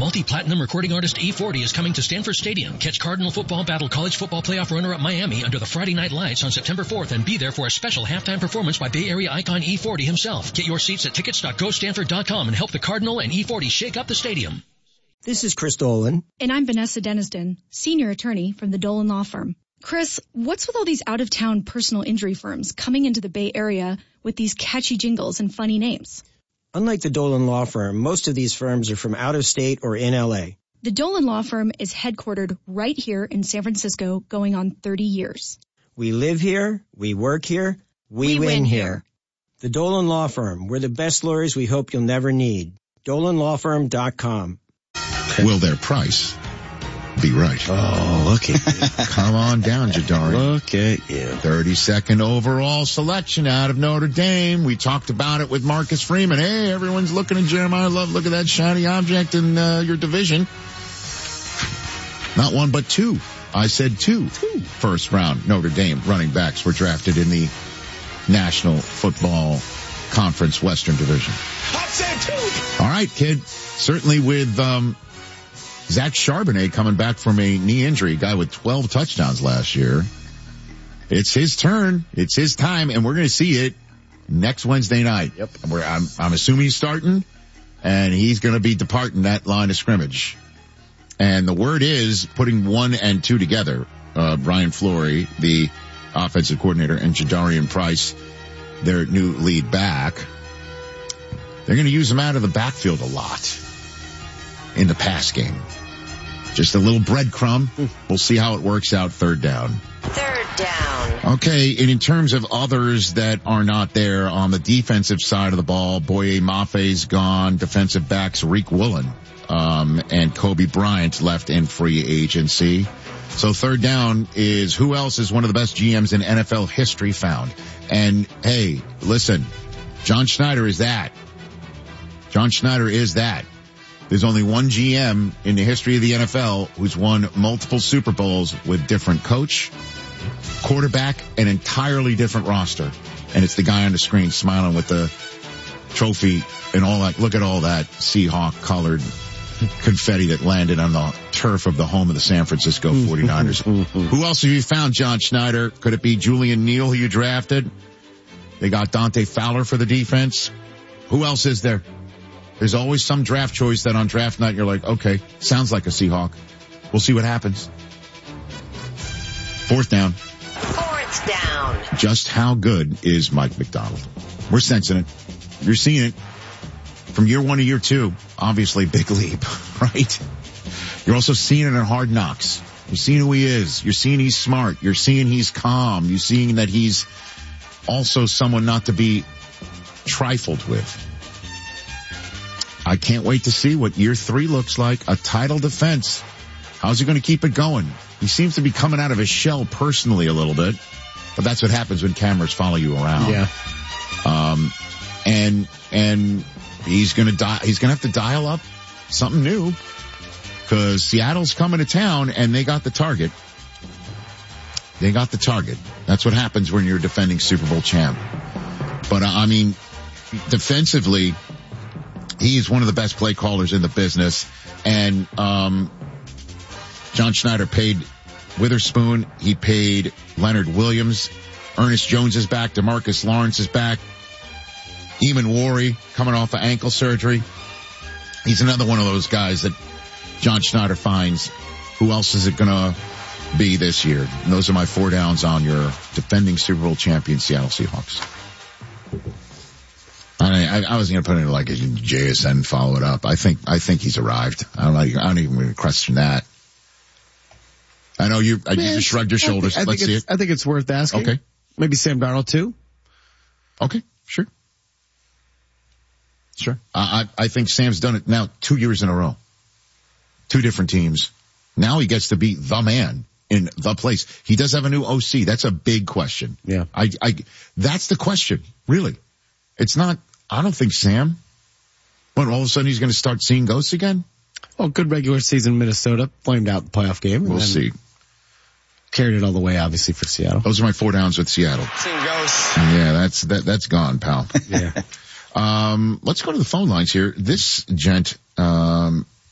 Multi-platinum recording artist E40 is coming to Stanford Stadium. Catch Cardinal football battle college football playoff runner-up Miami under the Friday Night Lights on September 4th and be there for a special halftime performance by Bay Area icon E40 himself. Get your seats at tickets.gostanford.com and help the Cardinal and E40 shake up the stadium. This is Chris Dolan. And I'm Vanessa Deniston, senior attorney from the Dolan Law Firm. Chris, what's with all these out-of-town personal injury firms coming into the Bay Area with these catchy jingles and funny names? Unlike the Dolan Law Firm, most of these firms are from out of state or in L.A. The Dolan Law Firm is headquartered right here in San Francisco, going on 30 years. We live here, we work here, we win here. The Dolan Law Firm, we're the best lawyers we hope you'll never need. DolanLawFirm.com. Will their price be right? Oh, look at you. Come on down, Jadari. Look at you. 32nd overall selection out of Notre Dame. We talked about it with Marcus Freeman. Hey, everyone's looking at Jeremiah Love. Look at that shiny object in your division. Not one, but two. I said two. First round Notre Dame running backs were drafted in the National Football Conference Western Division. I said two. All right, kid. Certainly with Zach Charbonnet coming back from a knee injury, guy with 12 touchdowns last year. It's his turn. It's his time, and we're going to see it next Wednesday night. Yep. I'm assuming he's starting, and he's going to be departing that line of scrimmage. And the word is putting 1 and 2 together. Brian Flory, the offensive coordinator, and Jadarian Price, their new lead back. They're going to use him out of the backfield a lot in the pass game. Just a little breadcrumb. We'll see how it works out third down. Third down. Okay, and in terms of others that are not there on the defensive side of the ball, Boye Mafe's gone. Defensive backs Reek Woolen and Kobe Bryant left in free agency. So third down is who else is one of the best GMs in NFL history found. And hey, listen, John Schneider is that. John Schneider is that. There's only one GM in the history of the NFL who's won multiple Super Bowls with different coach, quarterback, and entirely different roster. And it's the guy on the screen smiling with the trophy and all that. Look at all that Seahawk colored confetti that landed on the turf of the home of the San Francisco 49ers. Who else have you found, John Schneider? Could it be Julian Neal, who you drafted? They got Dante Fowler for the defense. Who else is there? There's always some draft choice that on draft night you're like, okay, sounds like a Seahawk. We'll see what happens. Fourth down. Fourth down. Just how good is Mike Macdonald? We're sensing it. You're seeing it. From year 1 to year 2, obviously big leap, right? You're also seeing it in Hard Knocks. You're seeing who he is. You're seeing he's smart. You're seeing he's calm. You're seeing that he's also someone not to be trifled with. I can't wait to see what year 3 looks like. A title defense. How's he going to keep it going? He seems to be coming out of his shell personally a little bit, but that's what happens when cameras follow you around. Yeah. And he's going to have to dial up something new because Seattle's coming to town and they got the target. They got the target. That's what happens when you're defending Super Bowl champ. But I mean, defensively, he's one of the best play callers in the business. And John Schneider paid Witherspoon. He paid Leonard Williams. Ernest Jones is back. DeMarcus Lawrence is back. Eamon Worry coming off of ankle surgery. He's another one of those guys that John Schneider finds. Who else is it going to be this year? And those are my 4 downs on your defending Super Bowl champion Seattle Seahawks. I was going to put it like a JSN follow it up. I think he's arrived. I don't even question that. I know you just shrugged your shoulders. Let's see it. I think it's worth asking. Okay. Maybe Sam Darnold too. Okay. Sure. I think Sam's done it now 2 years in a row. 2 different teams. Now he gets to be the man in the place. He does have a new OC. That's a big question. Yeah. That's the question. Really. It's not, I don't think Sam, but all of a sudden he's going to start seeing ghosts again? Well, good regular season Minnesota, flamed out the playoff game. We'll see. Carried it all the way, obviously, for Seattle. Those are my 4 downs with Seattle. Seeing ghosts. Yeah, that's gone, pal. Yeah. Let's go to the phone lines here. This gent,